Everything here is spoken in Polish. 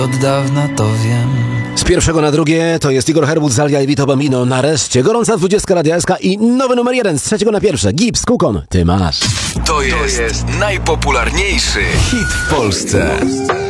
Od dawna to wiem. Z pierwszego na drugie to jest Igor Herbut, Zalia i Vito Bambino. Nareszcie gorąca 20 Radia SK i nowy numer 1 z trzeciego na pierwsze. Gibbs, Kukon, ty masz. To jest najpopularniejszy hit w Polsce.